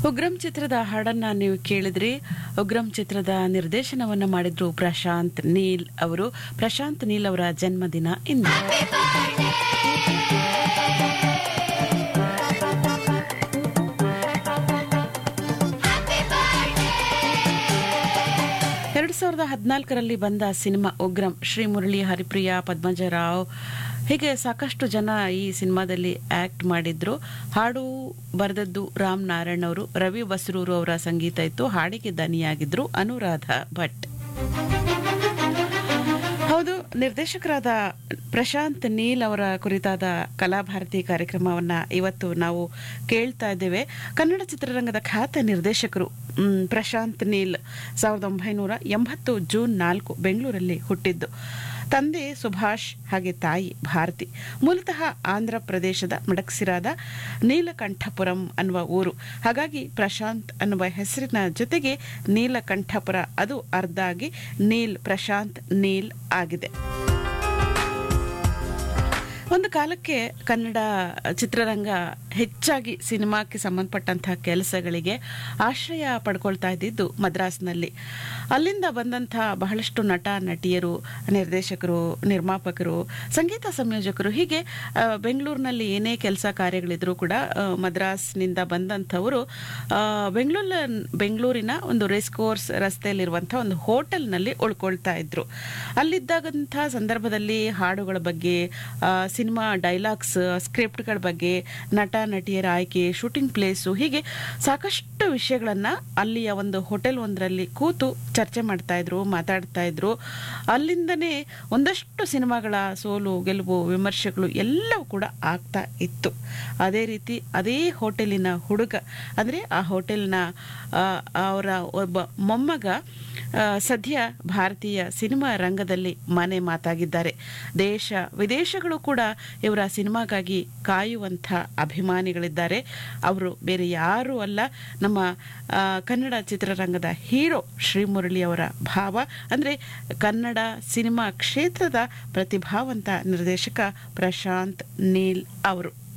ಉಗ್ರಂ ಚಿತ್ರದ ಹಾಡನ್ನ ನೀವು ಕೇಳಿದ್ರಿ. ಉಗ್ರಂ ಚಿತ್ರದ ನಿರ್ದೇಶನವನ್ನ ಮಾಡಿದ್ರು ಪ್ರಶಾಂತ್ ನೀಲ್ ಅವರು. ಪ್ರಶಾಂತ್ ನೀಲ್ ಅವರ ಜನ್ಮದಿನ ಇಂದು. ಎರಡು 2014ರಲ್ಲಿ ಬಂದ ಸಿನಿಮಾ ಉಗ್ರಂ. ಶ್ರೀಮುರಳಿ, ಹರಿಪ್ರಿಯಾ, ಪದ್ಮಜರಾವ್ ಹೀಗೆ ಸಾಕಷ್ಟು ಜನ ಈ ಸಿನಿಮಾದಲ್ಲಿ ಆಕ್ಟ್ ಮಾಡಿದ್ರು. ಹಾಡು ಬರೆದದ್ದು ರಾಮ್ ನಾರಾಯಣ್ ಅವರು. ರವಿ ಬಸ್ರೂರು ಅವರ ಸಂಗೀತ ಇತ್ತು. ಹಾಡಿಗೆ ದನಿಯಾಗಿದ್ರು ಅನುರಾಧ ಭಟ್. ಹೌದು, ನಿರ್ದೇಶಕರಾದ ಪ್ರಶಾಂತ್ ನೀಲ್ ಅವರ ಕುರಿತಾದ ಕಲಾಭಾರತಿ ಕಾರ್ಯಕ್ರಮವನ್ನ ಇವತ್ತು ನಾವು ಕೇಳ್ತಾ ಇದ್ದೇವೆ. ಕನ್ನಡ ಚಿತ್ರರಂಗದ ಖ್ಯಾತ ನಿರ್ದೇಶಕರು ಪ್ರಶಾಂತ್ ನೀಲ್ 1980 ಜೂನ್ 4 ಬೆಂಗಳೂರಲ್ಲಿ ಹುಟ್ಟಿದ್ದು. ತಂದೆ ಸುಭಾಷ್, ಹಾಗೆ ತಾಯಿ ಭಾರತಿ. ಮೂಲತಃ ಆಂಧ್ರ ಪ್ರದೇಶದ ಮಡಕ್ಸಿರಾದ ನೀಲಕಂಠಪುರಂ ಅನ್ನುವ ಊರು. ಹಾಗಾಗಿ ಪ್ರಶಾಂತ್ ಅನ್ನುವ ಹೆಸರಿನ ಜೊತೆಗೆ ನೀಲಕಂಠಪುರ ಅದು ಅರ್ಧ ಆಗಿ ನೀಲ್, ಪ್ರಶಾಂತ್ ನೀಲ್ ಆಗಿದೆ. ಒಂದು ಕಾಲಕ್ಕೆ ಕನ್ನಡ ಚಿತ್ರರಂಗ ಹೆಚ್ಚಾಗಿ ಸಿನಿಮಾಕ್ಕೆ ಸಂಬಂಧಪಟ್ಟಂತಹ ಕೆಲಸಗಳಿಗೆ ಆಶ್ರಯ ಪಡ್ಕೊಳ್ತಾ ಇದ್ದಿದ್ದು ಮದ್ರಾಸ್ನಲ್ಲಿ. ಅಲ್ಲಿಂದ ಬಂದಂತಹ ಬಹಳಷ್ಟು ನಟ ನಟಿಯರು, ನಿರ್ದೇಶಕರು, ನಿರ್ಮಾಪಕರು, ಸಂಗೀತ ಸಂಯೋಜಕರು ಹೀಗೆ ಬೆಂಗಳೂರಿನಲ್ಲಿ ಏನೇ ಕಾರ್ಯಗಳಿದ್ರೂ ಕೂಡ ಮದ್ರಾಸ್ನಿಂದ ಬಂದಂಥವರು ಬೆಂಗಳೂರಿನ ಒಂದು ರೇಸ್ ಕೋರ್ಸ್ ರಸ್ತೆಯಲ್ಲಿರುವಂಥ ಒಂದು ಹೋಟೆಲ್ನಲ್ಲಿ ಉಳ್ಕೊಳ್ತಾ ಇದ್ರು. ಅಲ್ಲಿದ್ದಾಗಂಥ ಸಂದರ್ಭದಲ್ಲಿ ಹಾಡುಗಳ ಬಗ್ಗೆ, ಸಿನಿಮಾ ಡೈಲಾಗ್ಸ್, ಸ್ಕ್ರಿಪ್ಟ್ಗಳ ಬಗ್ಗೆ, ನಟ ನಟಿಯರ ಆಯ್ಕೆ, ಶೂಟಿಂಗ್ ಪ್ಲೇಸು ಹೀಗೆ ಸಾಕಷ್ಟು ವಿಷಯಗಳನ್ನ ಅಲ್ಲಿಯ ಒಂದು ಹೋಟೆಲ್ ಒಂದರಲ್ಲಿ ಕೂತು ಚರ್ಚೆ ಮಾಡ್ತಾ ಇದ್ರು, ಮಾತಾಡ್ತಾ ಇದ್ರು. ಅಲ್ಲಿಂದನೇ ಒಂದಷ್ಟು ಸಿನಿಮಾಗಳ ಸೋಲು ಗೆಲುವು ವಿಮರ್ಶೆಗಳು ಎಲ್ಲವೂ ಕೂಡ ಆಗ್ತಾ ಇತ್ತು. ಅದೇ ರೀತಿ ಅದೇ ಹೋಟೆಲಿನ ಹುಡುಗ ಅಂದ್ರೆ ಆ ಹೋಟೆಲ್ನ ಅವರ ಒಬ್ಬ ಮೊಮ್ಮಗ ಸದ್ಯ ಭಾರತೀಯ ಸಿನಿಮಾ ರಂಗದಲ್ಲಿ ಮನೆ ಮಾತಾಗಿದ್ದಾರೆ. ದೇಶ ವಿದೇಶಗಳು ಕೂಡ ಇವರ ಸಿನಿಮಾಗಾಗಿ ಕಾಯುವಂಥ ಅಭಿಮಾನಿಗಳಿದ್ದಾರೆ. ಅವರು ಬೇರೆ ಯಾರೂ ಅಲ್ಲ, ನಮ್ಮ ಕನ್ನಡ ಚಿತ್ರರಂಗದ ಹೀರೋ ಶ್ರೀಮುರಳಿ ಅವರ ಭಾವ. ಅಂದರೆ ಕನ್ನಡ ಸಿನಿಮಾ ಕ್ಷೇತ್ರದ ಪ್ರತಿಭಾವಂತ ನಿರ್ದೇಶಕ ಪ್ರಶಾಂತ್ ನೀಲ್ ಅವರು.